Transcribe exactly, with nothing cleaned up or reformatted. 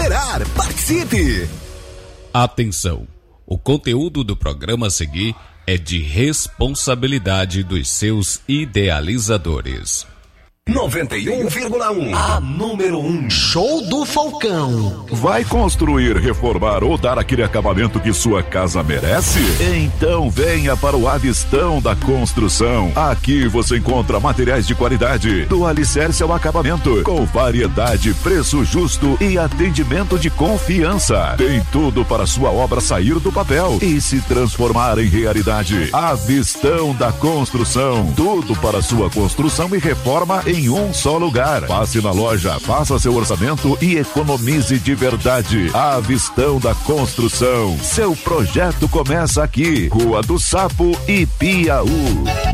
melhorar. Participe! Atenção! O conteúdo do programa a seguir é de responsabilidade dos seus idealizadores. noventa e um vírgula um, a número um. Show do Falcão. Vai construir, reformar ou dar aquele acabamento que sua casa merece? Então venha para o Avistão da Construção. Aqui você encontra materiais de qualidade, do alicerce ao acabamento, com variedade, preço justo e atendimento de confiança. Tem tudo para sua obra sair do papel e se transformar em realidade. Avistão da Construção. Tudo para sua construção e reforma em um só lugar. Passe na loja, faça seu orçamento e economize de verdade. Avistão da Construção. Seu projeto começa aqui. Rua do Sapo e Piauí.